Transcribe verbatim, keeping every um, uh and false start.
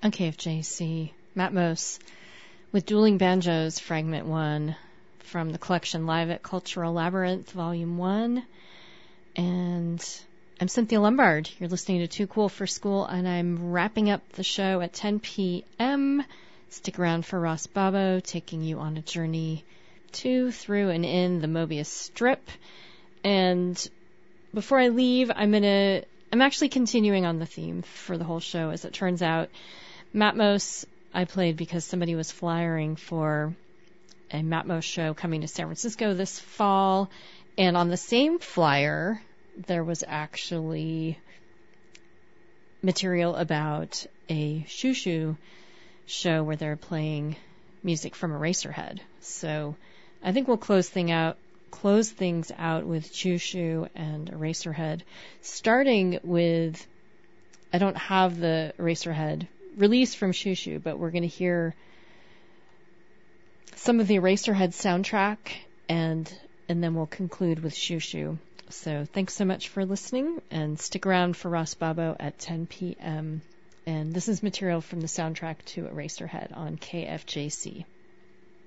On K F J C, Matmos with Dueling Banjos, Fragment one, from the collection Live at Cultural Labyrinth, Volume one. And I'm Cynthia Lombard. You're listening to Too Cool for School, and I'm wrapping up the show at ten p.m. Stick around for Ross Babo, taking you on a journey to, through, and in the Mobius Strip. And before I leave, I'm gonna I'm actually continuing on the theme for the whole show. As it turns out, Matmos I played because somebody was flyering for a Matmos show coming to San Francisco this fall, and on the same flyer there was actually material about a Shushu show where they're playing music from Eraserhead. So I think we'll close thing out close things out with Shushu and Eraserhead, starting with, I don't have the Eraserhead release from Shushu, but we're going to hear some of the Eraserhead soundtrack, and and then we'll conclude with Shushu. So thanks so much for listening, and stick around for Ross Babo at ten p.m. And this is material from the soundtrack to Eraserhead on K F J C.